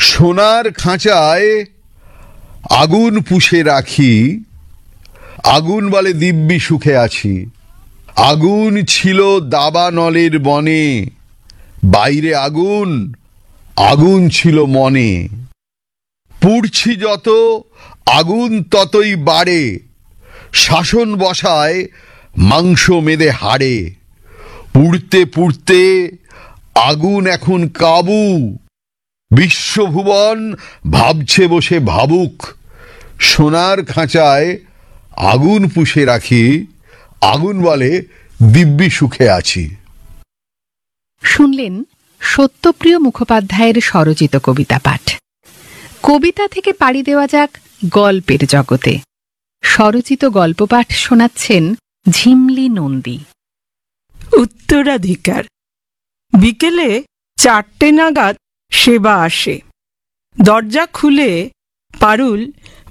সোনার খাঁচায় আগুন পুষে রাখি, আগুন বলে দিব্যি সুখে আছি। আগুন ছিল দাবানলের বনে, বাইরে আগুন, আগুন ছিল মনে। পুড়ছি যত আগুন ততই বাড়ে, শাসন বসায় মাংস মেদে হাড়ে। পুড়তে পুড়তে আগুন এখন কাবু, বিশ্বভুবন ভাবছে বসে ভাবুক। সোনার খাঁচায় আগুন পুষে রাখি, আগুন বলে দিব্যি সুখে আছি। শুনলেন সত্যপ্রিয় মুখোপাধ্যায়ের স্বরচিত কবিতা পাঠ। কবিতা থেকে পাড়ি দেওয়া যাক গল্পের জগতে। স্বরচিত গল্প পাঠ শোনাচ্ছেন ঝিমলি নন্দী। উত্তরাধিকার। বিকেলে 4টে নাগাদ সেবা আসে। দরজা খুলে পারুল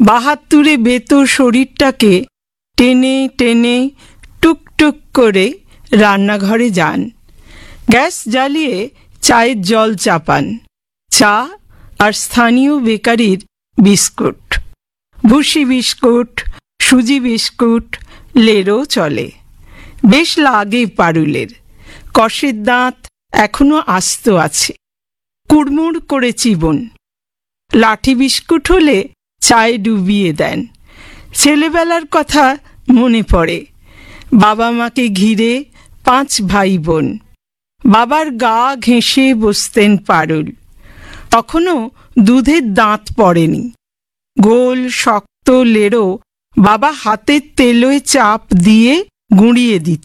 72 বেতো শরীরটাকে টেনে টেনে টুকটুক করে রান্নাঘরে যান। গ্যাস জ্বালিয়ে চায়ের জল চাপান। চা আর স্থানীয় বেকারির বিস্কুট, ভুসি বিস্কুট, সুজি বিস্কুট, লেরও চলে। বেশ লাগে পারুলের। কষের দাঁত এখনো আস্ত আছে। কুড়মুড় করে চিবন। লাঠি বিস্কুট হলে চায়ে ডুবিয়ে দেন। ছেলেবেলার কথা মনে পড়ে। বাবা মাকে ঘিরে 5 ভাই বোন। বাবার গা ঘেঁষে বসতেন পারুল। তখনও দুধের দাঁত পড়েনি। গোল শক্ত লেরো বাবা হাতের তেলোয় চাপ দিয়ে গুঁড়িয়ে দিত।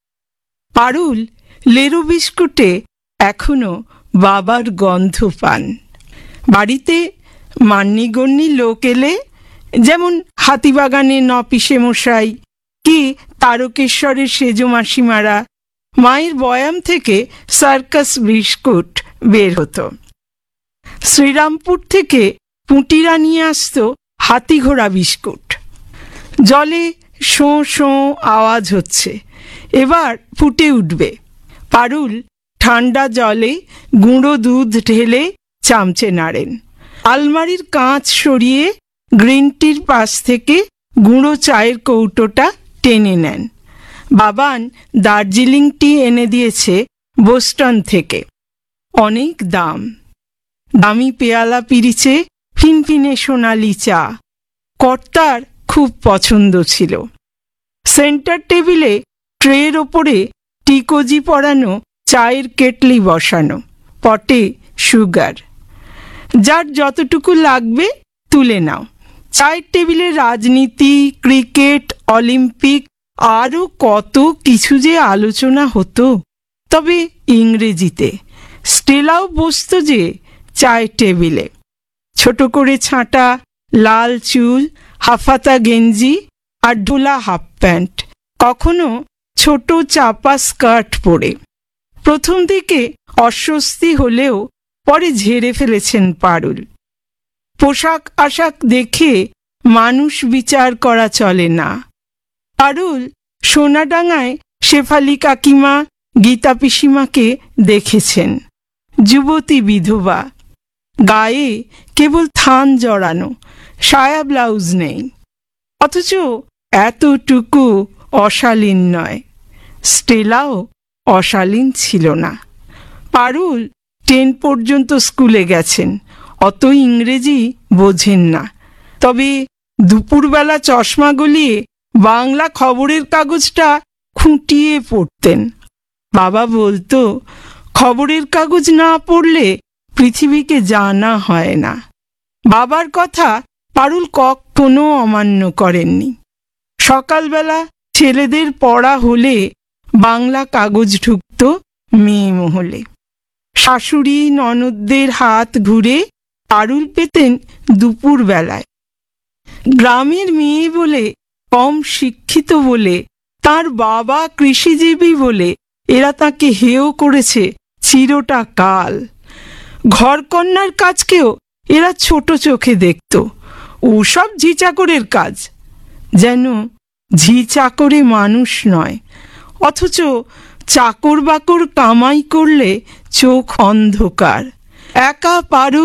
পারুল লেরো বিস্কুটে এখনো বাবার গন্ধ পান। বাড়িতে মান্যিগণ্যি লোক এলে, যেমন হাতিবাগানে নপিসে মশাই কি তারকেশ্বরের সেজো মাসিমারা, মায়ের বয়াম থেকে সার্কাস বিস্কুট বের হতো। শ্রীরামপুর থেকে পুঁটিরা নিয়ে আসতো হাতিঘোড়া বিস্কুট। জলে শোঁ শোঁ আওয়াজ হচ্ছে, এবার ফুটে উঠবে। পারুল ঠান্ডা জলে গুঁড়ো দুধ ঢেলে চামচে নাড়েন। আলমারির কাঁচ সরিয়ে গ্রিন টির পাশ থেকে গুঁড়ো চায়ের কৌটোটা টেনে নেন। বাবান দার্জিলিং টি এনে দিয়েছে বোস্টন থেকে। অনেক দাম। দামি পেয়ালা পিরিচে ফিনফিনে সোনালি চা কর্তার খুব পছন্দ ছিল। সেন্টার টেবিলে ট্রের ওপরে টিকোজি পরানো চায়ের কেটলি বসানো, পটে সুগার। যার যতটুকু লাগবে তুলে নাও। চায়ের টেবিলে রাজনীতি, ক্রিকেট, অলিম্পিক আরও কত কিছু যে আলোচনা হতো, তবে ইংরেজিতে। স্টেলাও বসত যে চায়ের টেবিলে। ছোট করে ছাঁটা লাল চুল, হাফাতা গেঞ্জি আর ঢোলা হাফ প্যান্ট, কখনো ছোট চাপা স্কার্ট পরে। প্রথম দিকে অস্বস্তি হলেও পরে ঝেড়ে ফেলেছেন পারুল। পোশাক আশাক দেখে মানুষ বিচার করা চলে না। পারুল সোনাডাঙ্গায় শেফালি কাকিমা, গীতা পিসিমাকে দেখেছেন। যুবতী বিধবা, গায়ে কেবল থান জড়ানো, সায়া ব্লাউজ নেই। অথচ এতটুকু অশালীন নয়। স্টেলাও অশালীন ছিল না। পারুল 10 পর্যন্ত স্কুলে গেছেন, অত ইংরেজি বোঝেন না। তবে দুপুরবেলা চশমা গলিয়ে বাংলা খবরের কাগজটা খুঁটিয়ে পড়তেন। বাবা বলতো, খবরের কাগজ না পড়লে পৃথিবীকে জানা হয় না। বাবার কথা পারুল কখনো অমান্য করেননি। সকালবেলা ছেলেদের পড়া হলে বাংলা কাগজ ঢুকত মেয়ে মহলে। শাশুড়ি ননদদের হাত ঘুরে পারুল পেতেন দুপুর বেলায়। গ্রামের মেয়ে বলে, কম শিক্ষিত বলে, তার বাবা কৃষিজীবী বলে এরা তাকে হেয় করেছে চিরটা কাল। ঘরকন্যার কাজকেও এরা ছোট চোখে দেখত। ওসব ঝি চাকরের কাজ, যেন ঝি চাকরে মানুষ নয়। অথচ চাকর বাকর কামাই করলে চোখ অন্ধকার। একা পারুল